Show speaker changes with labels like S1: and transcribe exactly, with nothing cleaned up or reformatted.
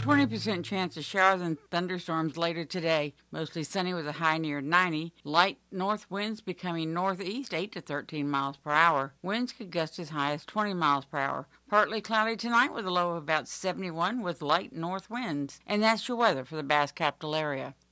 S1: twenty percent chance of showers and thunderstorms later today. Mostly sunny with a high near ninety. Light north winds becoming northeast eight to thirteen miles per hour. Winds could gust as high as twenty miles per hour. Partly cloudy tonight with a low of about seventy-one with light north winds. And that's your weather for the Bass Capital area.